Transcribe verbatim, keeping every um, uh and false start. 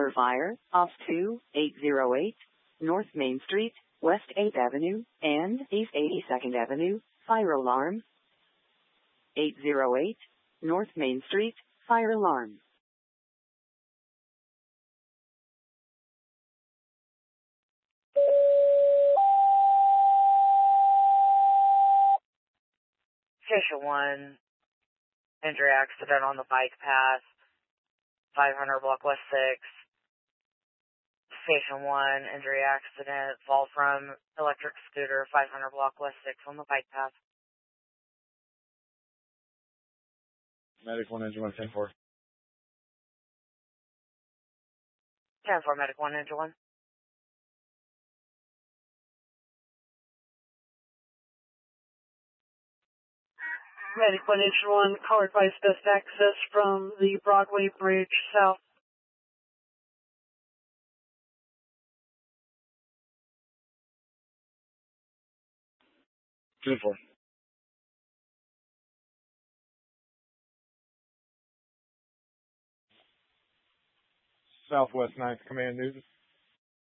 Vehicular fire off two eight zero eight North Main Street, West eighth Avenue, and East eighty-second Avenue. Fire alarm. eight zero eight North Main Street, fire alarm. Station one, injury accident on the bike path, five hundred block West six. Station one, injury accident, fall from electric scooter, five hundred block West six on the bike path. Medic one, engine one, ten four. ten four, Medic one, engine one. Medic one, engine one, car advice best access from the Broadway Bridge south. Two four. Southwest ninth Command News.